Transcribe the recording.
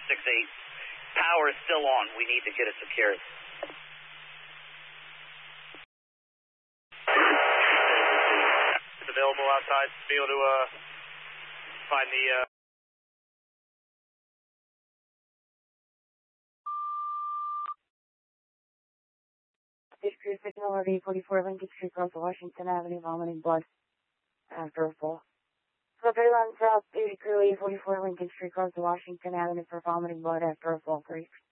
168. Power is still on. We need to get it secured. It's available outside to be able to find the... This crew signal at 844 Lincoln Street, across Washington Avenue, vomiting blood after a fall. Flipping on South 80 crew 844 Lincoln Street, across Washington Avenue for vomiting blood after a fall, 3.